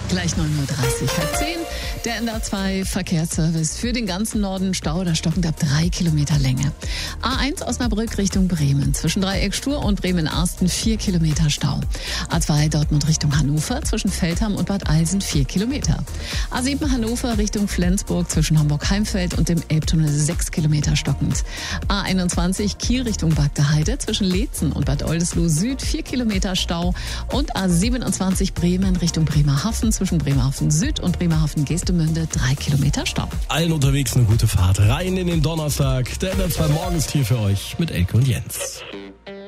Gleich 9.30 Uhr, halb 10. Der NDR2 Verkehrsservice für den ganzen Norden Stau oder stockend ab 3 Kilometer Länge. A1 Osnabrück Richtung Bremen. Zwischen Dreieck Stur und Bremen-Arsten 4 Kilometer Stau. A2 Dortmund Richtung Hannover. Zwischen Feldham und Bad Eilsen 4 Kilometer. A7 Hannover Richtung Flensburg. Zwischen Hamburg-Heimfeld und dem Elbtunnel 6 Kilometer stockend. A21 Kiel Richtung Bagdeheide. Zwischen Leetzen und Bad Oldesloe Süd 4 Kilometer Stau. Und A27 Bremen Richtung Bremerhaven. Zwischen Bremerhaven Süd und Bremerhaven Geestemünde 3 Kilometer Stau. Allen unterwegs eine gute Fahrt rein in den Donnerstag. Der NDR2 Morgenstier für euch mit Elke und Jens.